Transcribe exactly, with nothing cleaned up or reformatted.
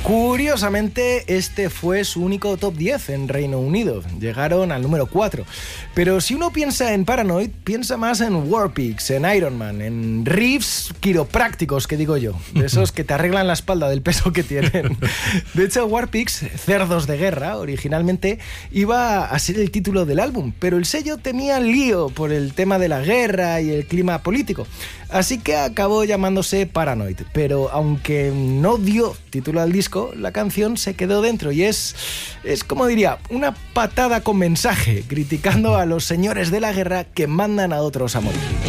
Curiosamente, este fue su único top diez en Reino Unido. Llegaron al número cuatro. Pero si uno piensa en Paranoid, piensa más en Warpigs, en Iron Man, en riffs quiroprácticos, que digo yo. De esos que te arreglan la espalda del peso que tienen. De hecho, Warpigs, Cerdos de Guerra, originalmente iba a ser el título del álbum, pero el sello temía lío por el tema de la guerra y el clima político. Así que acabó llamándose Paranoid. Pero aunque no dio título al disco, la canción se quedó dentro y es, es como diría, una patada con mensaje, criticando a los señores de la guerra que mandan a otros a morir.